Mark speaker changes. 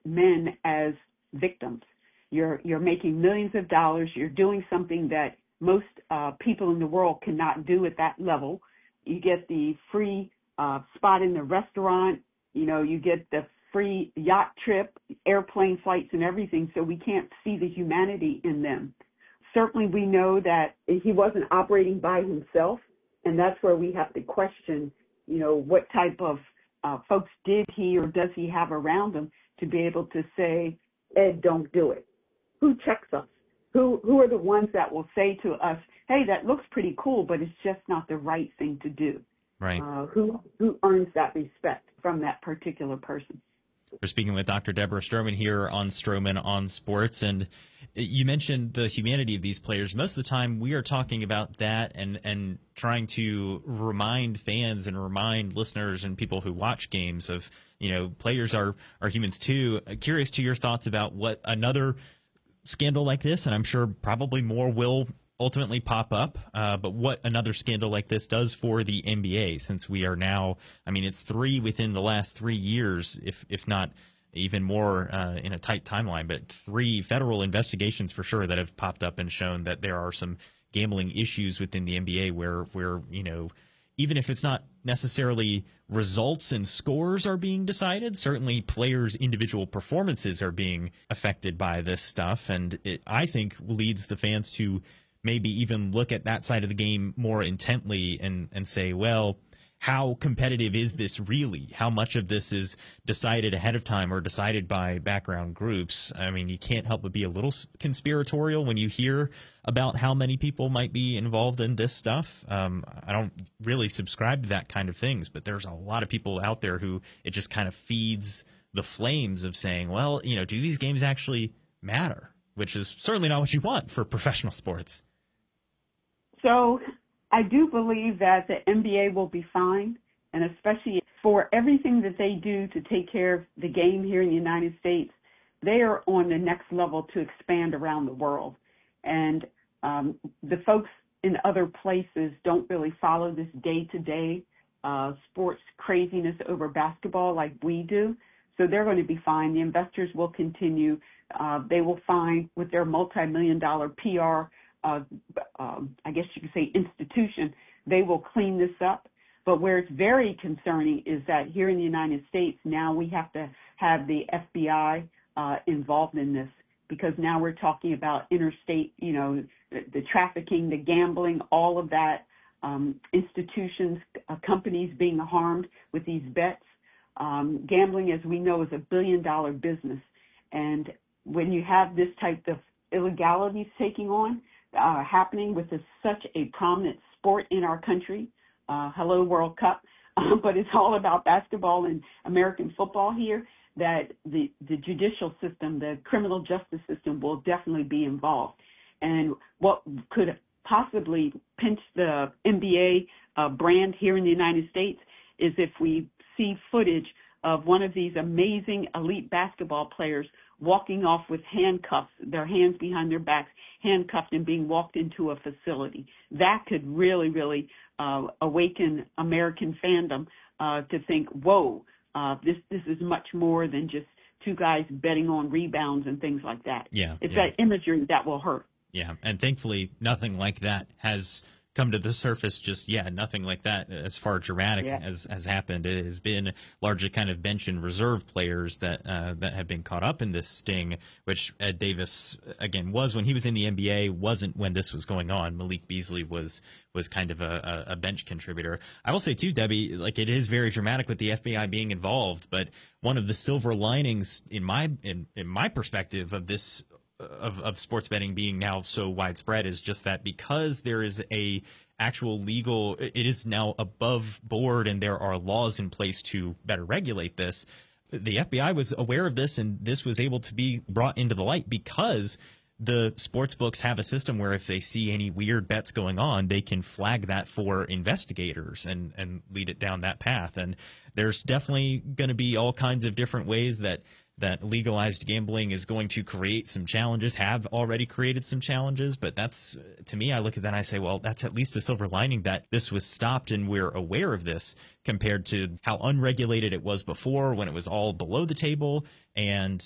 Speaker 1: men as victims. You're making millions of dollars. You're doing something that most people in the world cannot do at that level. You get the free spot in the restaurant. You get the free yacht trip, airplane flights, and everything. So we can't see the humanity in them. Certainly, we know that he wasn't operating by himself, and that's where we have to question, what type of folks did he or does he have around him to be able to say, Ed, don't do it. Who checks us? Who are the ones that will say to us, hey, that looks pretty cool, but it's just not the right thing to do?
Speaker 2: Right.
Speaker 1: Who earns that respect from that particular person?
Speaker 2: We're speaking with Dr. Deborah Stroman here on Stroman on Sports, and you mentioned the humanity of these players. Most of the time, we are talking about that and trying to remind fans and remind listeners and people who watch games of, players are humans too. Curious to your thoughts about what another scandal like this, and I'm sure probably more will ultimately pop up, but what another scandal like this does for the NBA, since we are now, it's 3 within the last 3 years, if not even more in a tight timeline, but 3 federal investigations for sure that have popped up and shown that there are some gambling issues within the NBA where even if it's not necessarily results and scores are being decided, certainly players' individual performances are being affected by this stuff. And it, I think, leads the fans to maybe even look at that side of the game more intently and say, well, how competitive is this really? How much of this is decided ahead of time or decided by background groups? You can't help but be a little conspiratorial when you hear about how many people might be involved in this stuff. I don't really subscribe to that kind of things, but there's a lot of people out there who it just kind of feeds the flames of saying, well, do these games actually matter? Which is certainly not what you want for professional sports.
Speaker 1: So I do believe that the NBA will be fine, and especially for everything that they do to take care of the game here in the United States, they are on the next level to expand around the world. And the folks in other places don't really follow this day-to-day sports craziness over basketball like we do. So they're going to be fine. The investors will continue. They will find with their multi-million-dollar PR I guess you could say institution, they will clean this up. But where it's very concerning is that here in the United States, now we have to have the FBI involved in this, because now we're talking about interstate, the trafficking, the gambling, all of that, institutions, companies being harmed with these bets. Gambling, as we know, is a billion-dollar business. And when you have this type of illegalities taking on, happening with such a prominent sport in our country, hello World Cup, but it's all about basketball and American football here, that the judicial system, the criminal justice system will definitely be involved. And what could possibly pinch the NBA brand here in the United States is if we see footage of one of these amazing elite basketball players walking off with handcuffs, their hands behind their backs, handcuffed and being walked into a facility. That could really, really awaken American fandom to think, whoa, this is much more than just 2 guys betting on rebounds and things like that. It's that imagery that will hurt.
Speaker 2: Yeah, and thankfully nothing like that has come to the surface just yet. Nothing like that as far dramatic as happened. It has been largely kind of bench and reserve players that have been caught up in this sting, which Ed Davis, again, was when he was in the NBA, wasn't when this was going on. Malik Beasley was kind of a bench contributor. I will say too, Debbie, like, it is very dramatic with the FBI being involved, but one of the silver linings in my perspective of this of sports betting being now so widespread is just that because there is a actual legal, it is now above board and there are laws in place to better regulate this. The FBI was aware of this, and this was able to be brought into the light because the sports books have a system where if they see any weird bets going on, they can flag that for investigators and lead it down that path. And there's definitely going to be all kinds of different ways that legalized gambling is going to create some challenges, have already created some challenges. But that's, to me, I look at that and I say, well, that's at least a silver lining that this was stopped and we're aware of this compared to how unregulated it was before when it was all below the table. And